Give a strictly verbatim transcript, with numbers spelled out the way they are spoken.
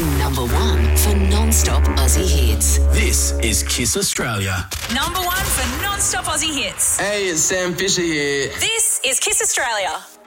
Number one for non-stop Aussie hits. This is Kiss Australia. Number one for non-stop Aussie hits. Hey, it's Sam Fisher here. This is Kiss Australia.